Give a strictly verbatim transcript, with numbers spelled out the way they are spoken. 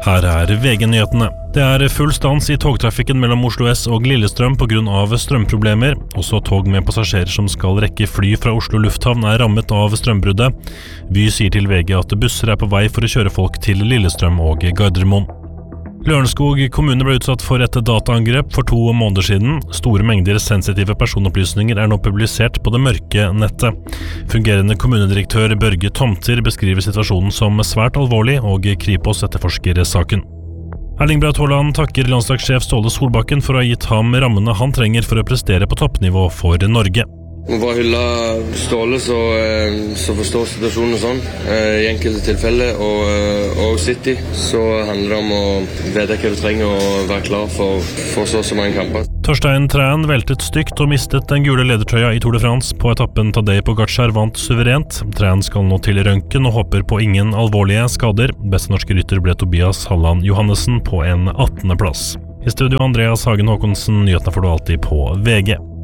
Her er V G-nyhetene. Det er full stans i togtrafikken mellom Oslo S og Lillestrøm på grunn av strømproblemer. Også tog med passasjerer som skal rekke fly fra Oslo lufthavn er rammet av strømbruddet. Vy sier til V G at busser er på vei for å kjøre folk til Lillestrøm og Gardermoen. Lørenskog kommune ble utsatt for et dataangrep for to måneder siden. Store mengder sensitive personopplysninger er nå publisert på det mørke nettet. Fungerende kommunedirektør Børge Tomter beskriver situasjonen som svært alvorlig, og Kripos etterforsker saken. Erling Braut Haaland takker landslagssjef Ståle Solbakken for å ha gitt ham rammene han trenger for å prestere på toppnivå for Norge. Må bare hylle Ståle så, så forstår situasjonen sånn. I enkelte tilfeller og, og City så handler det om å vite hva du trenger og være klar for, for så så mange kamper. Torstein Træn veltet stygt og mistet den gule ledertrøya i Tour de France. På etappen Tadej Pogačar vant suverent. Træn skal nå til røntgen og håper på ingen alvorlige skader. Beste norske rytter ble Tobias Halland Johannessen på en attende plass. I studio Andreas Hagen Håkonsen, nyhetene får du alltid på V G.